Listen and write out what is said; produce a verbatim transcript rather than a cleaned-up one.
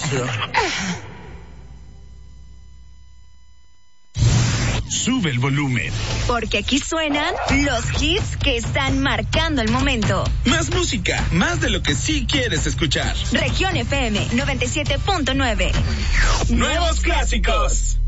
Sube el volumen. Porque aquí suenan los hits que están marcando el momento. Más música, más de lo que sí quieres escuchar. Región F M noventa y siete punto nueve. Nuevos clásicos.